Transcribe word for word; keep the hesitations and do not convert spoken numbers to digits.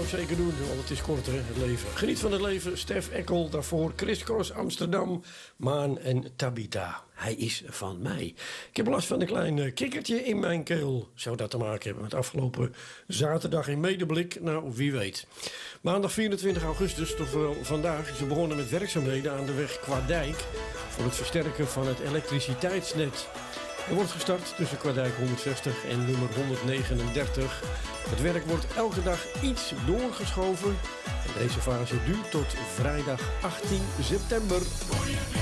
ook zeker doen, want het is kort, hè, het leven. Geniet van het leven. Stef Eckel, daarvoor Chris Cross Amsterdam, Maan en Tabita. Hij is van mij. Ik heb last van een klein kikkertje in mijn keel. Zou dat te maken hebben met afgelopen zaterdag in Medeblik? Nou, wie weet. Maandag vierentwintig augustus, toch wel vandaag, is er begonnen met werkzaamheden aan de weg Kwaadijk voor het versterken van het elektriciteitsnet. Er wordt gestart tussen Kwaadijk honderdzestig en nummer honderdnegenendertig. Het werk wordt elke dag iets doorgeschoven. En deze fase duurt tot vrijdag achttien september.